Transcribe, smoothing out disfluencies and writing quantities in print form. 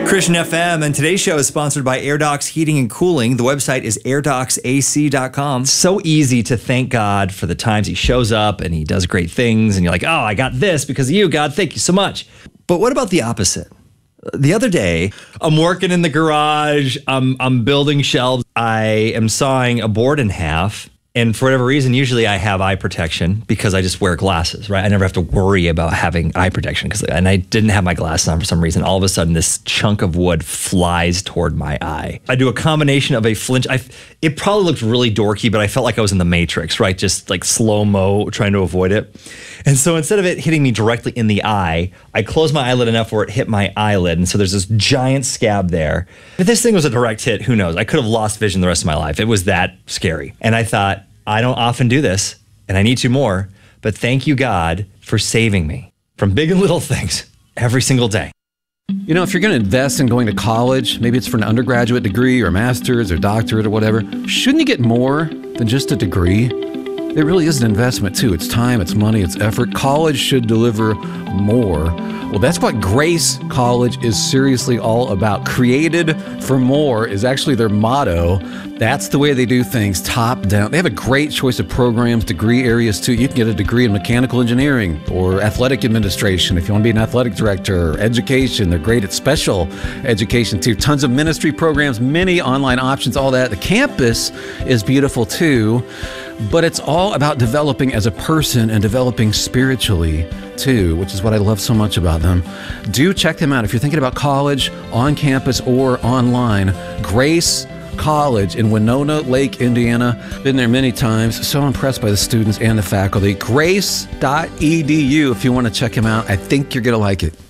Christian FM, and today's show is sponsored by AirDocs Heating and Cooling. The website is airdocsac.com. It's so easy to thank God for the times he shows up and he does great things, and you're like, oh, I got this because of you, God, thank you so much. But what about the opposite? The other day, I'm working in the garage, I'm building shelves, I am sawing a board in half, and for whatever reason, usually I have eye protection because I just wear glasses, right? I never have to worry about having eye protection, and I didn't have my glasses on for some reason. All of a sudden, this chunk of wood flies toward my eye. I do a combination of a flinch. It probably looked really dorky, but I felt like I was in the Matrix, right? Just like slow-mo, trying to avoid it. And so instead of it hitting me directly in the eye, I closed my eyelid enough where it hit my eyelid. And so there's this giant scab there. If this thing was a direct hit, who knows? I could have lost vision the rest of my life. It was that scary. And I thought, I don't often do this, and I need to more, but thank you, God, for saving me from big and little things every single day. You know, if you're going to invest in going to college, maybe it's for an undergraduate degree or master's or doctorate or whatever, shouldn't you get more than just a degree? It really is an investment, too. It's time, it's money, it's effort. College should deliver more. Well, that's what Grace College is seriously all about. Created for more is actually their motto. That's the way they do things, top down. They have a great choice of programs, degree areas, too. You can get a degree in mechanical engineering or athletic administration if you want to be an athletic director, or education. They're great at special education, too. Tons of ministry programs, many online options, all that. The campus is beautiful, too. But it's all about developing as a person and developing spiritually, too, which is what I love so much about them. Do check them out if you're thinking about college, on campus or online. Grace College in Winona Lake, Indiana. Been there many times. So impressed by the students and the faculty. Grace.edu if you want to check them out. I think you're going to like it.